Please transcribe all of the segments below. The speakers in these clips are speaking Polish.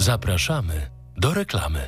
Zapraszamy do reklamy.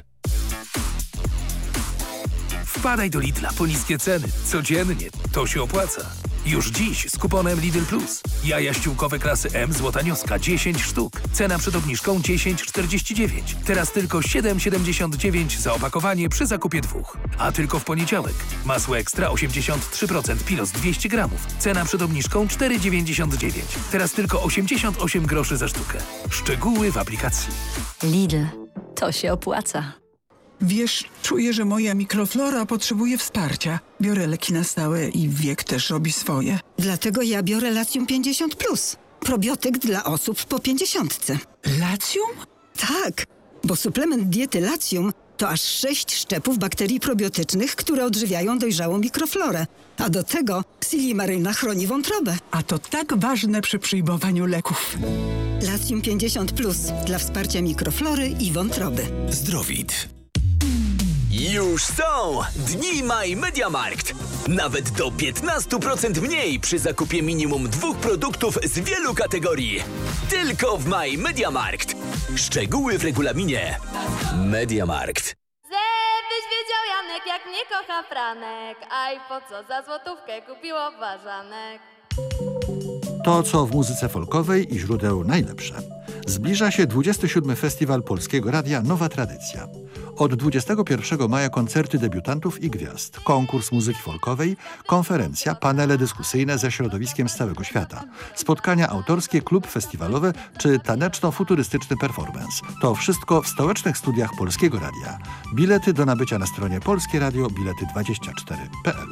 Wpadaj do Lidla po niskie ceny. Codziennie. To się opłaca. Już dziś z kuponem Lidl Plus. Jaja ściółkowe klasy M złota nioska 10 sztuk. Cena przed obniżką 10,49. Teraz tylko 7,79 za opakowanie przy zakupie 2. A tylko w poniedziałek. Masło ekstra 83% Pilos 200 gramów. Cena przed obniżką 4,99. Teraz tylko 88 groszy za sztukę. Szczegóły w aplikacji. Lidl. To się opłaca. Wiesz, czuję, że moja mikroflora potrzebuje wsparcia. Biorę leki na stałe i wiek też robi swoje. Dlatego ja biorę Latium 50+. Probiotyk dla osób po 50. Latium? Tak, bo suplement diety Latium to aż 6 szczepów bakterii probiotycznych, które odżywiają dojrzałą mikroflorę. A do tego Silimaryna chroni wątrobę. A to tak ważne przy przyjmowaniu leków. Latium 50+ dla wsparcia mikroflory i wątroby. Zdrowit. Już są Dni My Mediamarkt. Nawet do 15% mniej przy zakupie minimum 2 produktów z wielu kategorii. Tylko w My Mediamarkt. Szczegóły w regulaminie. Mediamarkt. Żebyś wiedział, Janek, jak mnie kocha Franek. Aj, po co za złotówkę kupiło ważanek. To, co w muzyce folkowej i źródeł najlepsze. Zbliża się 27. Festiwal Polskiego Radia Nowa Tradycja. Od 21 maja koncerty debiutantów i gwiazd, konkurs muzyki folkowej, konferencja, panele dyskusyjne ze środowiskiem z całego świata, spotkania autorskie, klub festiwalowe czy taneczno-futurystyczny performance. To wszystko w stołecznych studiach Polskiego Radia. Bilety do nabycia na stronie Polskie Radio bilety24.pl.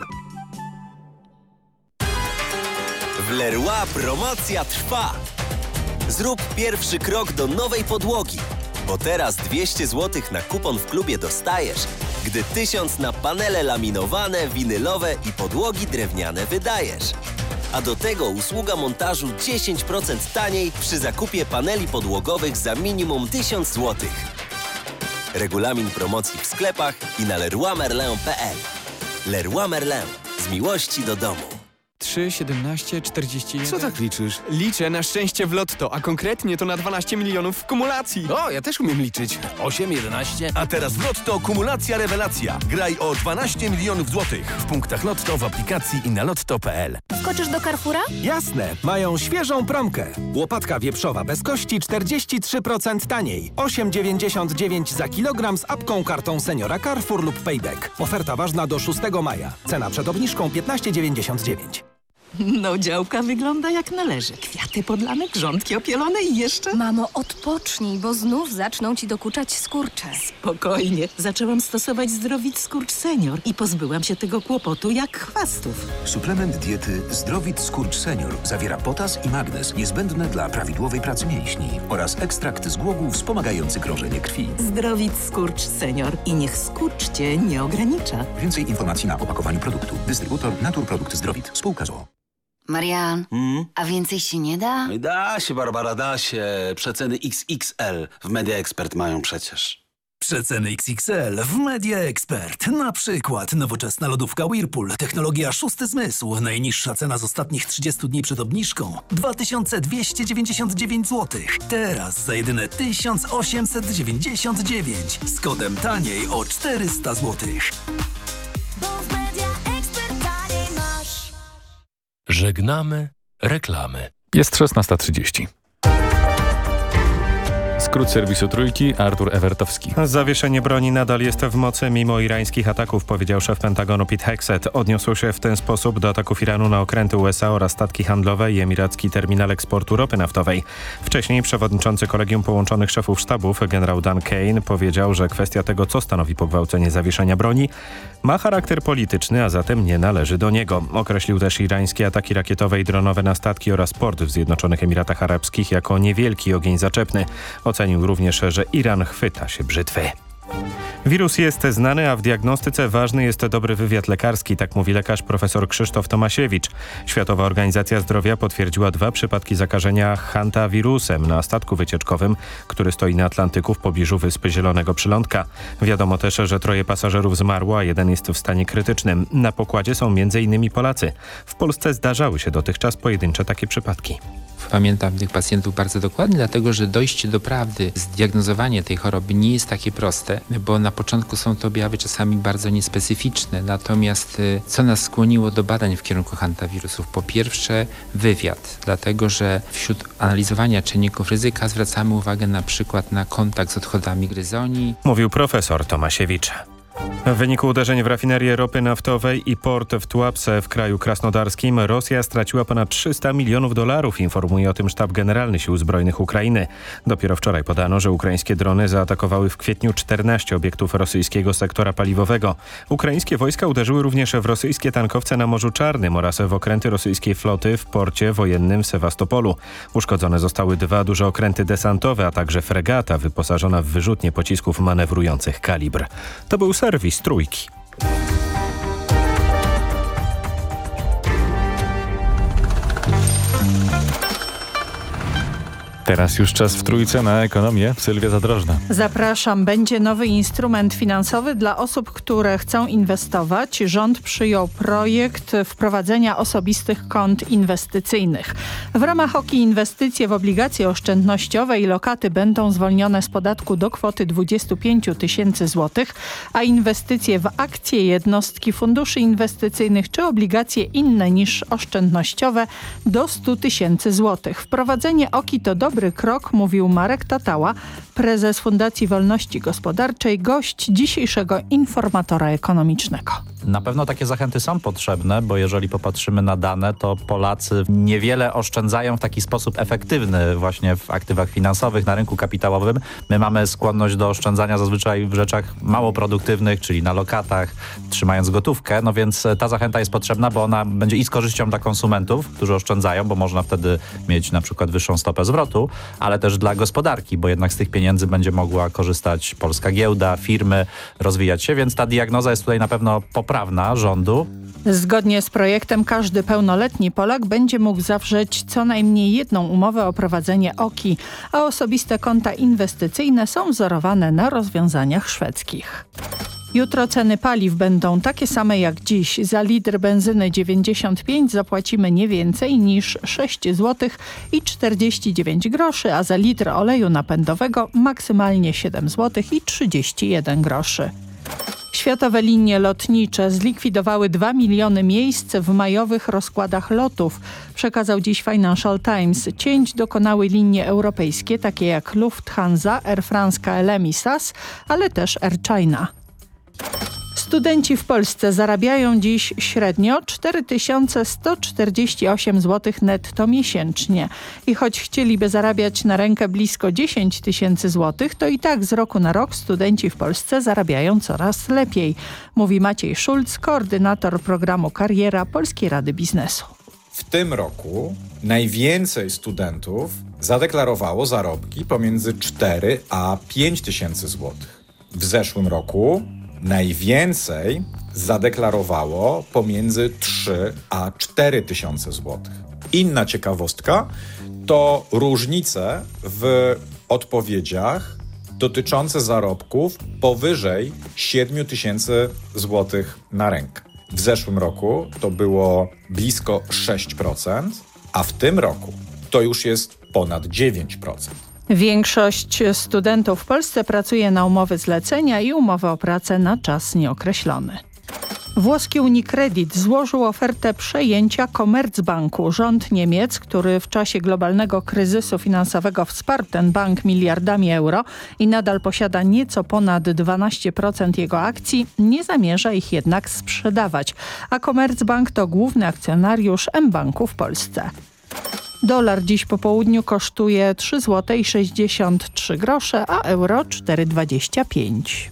W Leroy promocja trwa. Zrób pierwszy krok do nowej podłogi, bo teraz 200 zł na kupon w klubie dostajesz, gdy 1000 na panele laminowane, winylowe i podłogi drewniane wydajesz. A do tego usługa montażu 10% taniej przy zakupie paneli podłogowych za minimum 1000 zł. Regulamin promocji w sklepach i na leroymerlin.pl. Leroy Merlin. Z miłości do domu. 3, 17, 41... Co tak liczysz? Liczę na szczęście w lotto, a konkretnie to na 12 milionów w kumulacji. O, ja też umiem liczyć. 8, 11... A teraz w Lotto kumulacja rewelacja. Graj o 12 milionów złotych. W punktach Lotto, w aplikacji i na lotto.pl. Skoczysz do Carrefoura? Jasne, mają świeżą promkę. Łopatka wieprzowa bez kości 43% taniej. 8,99 za kilogram z apką, kartą seniora Carrefour lub Payback. Oferta ważna do 6 maja. Cena przed obniżką 15,99. No, działka wygląda jak należy. Kwiaty podlane, grządki opielone i jeszcze... Mamo, odpocznij, bo znów zaczną ci dokuczać skurcze. Spokojnie. Zaczęłam stosować Zdrowit Skurcz Senior i pozbyłam się tego kłopotu jak chwastów. Suplement diety Zdrowit Skurcz Senior zawiera potas i magnez niezbędne dla prawidłowej pracy mięśni oraz ekstrakt z głogu wspomagający krążenie krwi. Zdrowit Skurcz Senior i niech skurcz cię nie ogranicza. Więcej informacji na opakowaniu produktu. Dystrybutor Naturprodukt Zdrowit. Spółka z o.o. Marian, a więcej się nie da? Da się, Barbara, da się. Przeceny XXL w Media Expert mają przecież. Przeceny XXL w Media Expert. Na przykład nowoczesna lodówka Whirlpool, technologia szósty zmysł. Najniższa cena z ostatnich 30 dni przed obniżką 2299 zł. Teraz za jedyne 1899 z kodem taniej o 400 zł. Żegnamy reklamy. Jest 16:30. Skrót serwisu Trójki, Artur Ewertowski. Zawieszenie broni nadal jest w mocy mimo irańskich ataków, powiedział szef Pentagonu Pete Hegseth. Odniósł się w ten sposób do ataków Iranu na okręty USA oraz statki handlowe i emiracki terminal eksportu ropy naftowej. Wcześniej przewodniczący Kolegium Połączonych Szefów Sztabów, generał Dan Kane, powiedział, że kwestia tego, co stanowi pogwałcenie zawieszenia broni, ma charakter polityczny, a zatem nie należy do niego. Określił też irańskie ataki rakietowe i dronowe na statki oraz port w Zjednoczonych Emiratach Arabskich jako niewielki ogień zaczepny. Ocenił również, że Iran chwyta się brzytwy. Wirus jest znany, a w diagnostyce ważny jest dobry wywiad lekarski, tak mówi lekarz profesor Krzysztof Tomasiewicz. Światowa Organizacja Zdrowia potwierdziła 2 przypadki zakażenia hantawirusem na statku wycieczkowym, który stoi na Atlantyku w pobliżu wyspy Zielonego Przylądka. Wiadomo też, że 3 pasażerów zmarło, a 1 jest w stanie krytycznym. Na pokładzie są m.in. Polacy. W Polsce zdarzały się dotychczas pojedyncze takie przypadki. pacjentów. Pamiętam tych pacjentów bardzo dokładnie, dlatego że dojście do prawdy, zdiagnozowanie tej choroby nie jest takie proste, bo na początku są to objawy czasami bardzo niespecyficzne. Natomiast co nas skłoniło do badań w kierunku hantawirusów? Po pierwsze wywiad, dlatego że wśród analizowania czynników ryzyka zwracamy uwagę na przykład na kontakt z odchodami gryzoni. Mówił profesor Tomasiewicz. W wyniku uderzeń w rafinerię ropy naftowej i port w Tułapse w kraju krasnodarskim Rosja straciła ponad $300 milionów, informuje o tym Sztab Generalny Sił Zbrojnych Ukrainy. Dopiero wczoraj podano, że ukraińskie drony zaatakowały w kwietniu 14 obiektów rosyjskiego sektora paliwowego. Ukraińskie wojska uderzyły również w rosyjskie tankowce na Morzu Czarnym oraz w okręty rosyjskiej floty w porcie wojennym w Sewastopolu. Uszkodzone zostały 2 duże okręty desantowe, a także fregata wyposażona w wyrzutnie pocisków manewrujących Kalibr. To był serwis Trójki. Teraz już czas w Trójce na ekonomię. Sylwia Zadrożna. Zapraszam. Będzie nowy instrument finansowy dla osób, które chcą inwestować. Rząd przyjął projekt wprowadzenia osobistych kont inwestycyjnych. W ramach OKI inwestycje w obligacje oszczędnościowe i lokaty będą zwolnione z podatku do kwoty 25 000 złotych, a inwestycje w akcje jednostki funduszy inwestycyjnych czy obligacje inne niż oszczędnościowe do 100 000 złotych. Wprowadzenie OKI to dobry krok, mówił Marek Tatała, prezes Fundacji Wolności Gospodarczej, gość dzisiejszego informatora ekonomicznego. Na pewno takie zachęty są potrzebne, bo jeżeli popatrzymy na dane, to Polacy niewiele oszczędzają w taki sposób efektywny właśnie w aktywach finansowych, na rynku kapitałowym. My mamy skłonność do oszczędzania zazwyczaj w rzeczach mało produktywnych, czyli na lokatach, trzymając gotówkę, no więc ta zachęta jest potrzebna, bo ona będzie i z korzyścią dla konsumentów, którzy oszczędzają, bo można wtedy mieć na przykład wyższą stopę zwrotu, ale też dla gospodarki, bo jednak z tych pieniędzy będzie mogła korzystać polska giełda, firmy, rozwijać się, więc ta diagnoza jest tutaj na pewno poprawna rządu. Zgodnie z projektem każdy pełnoletni Polak będzie mógł zawrzeć co najmniej jedną umowę o prowadzenie OKI, a osobiste konta inwestycyjne są wzorowane na rozwiązaniach szwedzkich. Jutro ceny paliw będą takie same jak dziś. Za litr benzyny 95 zapłacimy nie więcej niż 6 zł i 49 groszy, a za litr oleju napędowego maksymalnie 7 zł i 31 groszy. Światowe linie lotnicze zlikwidowały 2 miliony miejsc w majowych rozkładach lotów, przekazał dziś Financial Times. Cięć dokonały linie europejskie takie jak Lufthansa, Air France, KLM i SAS, ale też Air China. Studenci w Polsce zarabiają dziś średnio 4148 zł netto miesięcznie. I choć chcieliby zarabiać na rękę blisko 10 000 zł, to i tak z roku na rok studenci w Polsce zarabiają coraz lepiej, mówi Maciej Szulc, koordynator programu Kariera Polskiej Rady Biznesu. W tym roku najwięcej studentów zadeklarowało zarobki pomiędzy 4 a 5 tysięcy złotych. W zeszłym roku najwięcej zadeklarowało pomiędzy 3 a 4 tysiące złotych. Inna ciekawostka to różnice w odpowiedziach dotyczące zarobków powyżej 7 tysięcy złotych na rękę. W zeszłym roku to było blisko 6%, a w tym roku to już jest ponad 9%. Większość studentów w Polsce pracuje na umowy zlecenia i umowy o pracę na czas nieokreślony. Włoski Unicredit złożył ofertę przejęcia Commerzbanku. Rząd Niemiec, który w czasie globalnego kryzysu finansowego wsparł ten bank miliardami euro i nadal posiada nieco ponad 12% jego akcji, nie zamierza ich jednak sprzedawać. A Commerzbank to główny akcjonariusz mBanku w Polsce. Dolar dziś po południu kosztuje 3,63 zł, a euro 4,25.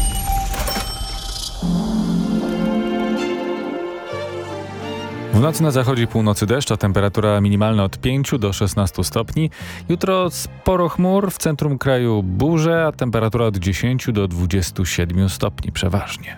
W nocy na zachodzie i północy deszcz, a temperatura minimalna od 5 do 16 stopni. Jutro sporo chmur, w centrum kraju burze, a temperatura od 10 do 27 stopni przeważnie.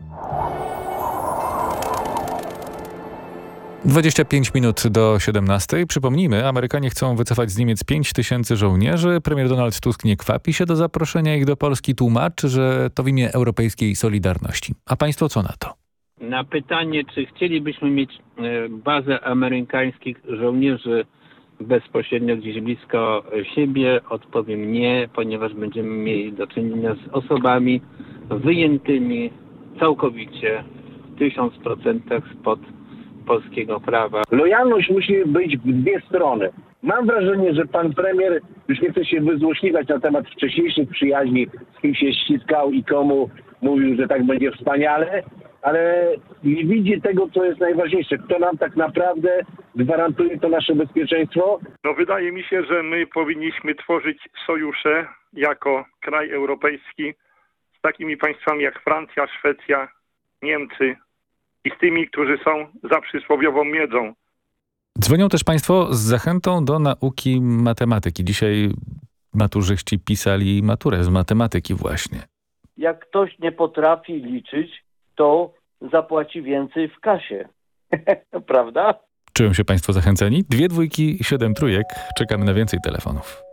25 minut do 17. Przypomnijmy, Amerykanie chcą wycofać z Niemiec 5 000 żołnierzy. Premier Donald Tusk nie kwapi się do zaproszenia ich do Polski. Tłumaczy, że to w imię europejskiej solidarności. A państwo co na to? Na pytanie, czy chcielibyśmy mieć bazę amerykańskich żołnierzy bezpośrednio gdzieś blisko siebie? Odpowiem nie, ponieważ będziemy mieli do czynienia z osobami wyjętymi całkowicie w 1000% spod polskiego prawa. Lojalność musi być w dwie strony. Mam wrażenie, że pan premier, już nie chce się wyzłośliwać na temat wcześniejszych przyjaźni, z kim się ściskał i komu mówił, że tak będzie wspaniale, ale nie widzi tego, co jest najważniejsze. Kto nam tak naprawdę gwarantuje to nasze bezpieczeństwo? No wydaje mi się, że my powinniśmy tworzyć sojusze jako kraj europejski z takimi państwami jak Francja, Szwecja, Niemcy i z tymi, którzy są za przysłowiową miedzą. Dzwonią też Państwo z zachętą do nauki matematyki. Dzisiaj maturzyści pisali maturę z matematyki właśnie. Jak ktoś nie potrafi liczyć, to zapłaci więcej w kasie. Prawda? Czują się Państwo zachęceni? 2 dwójki, 7 trójek. Czekamy na więcej telefonów.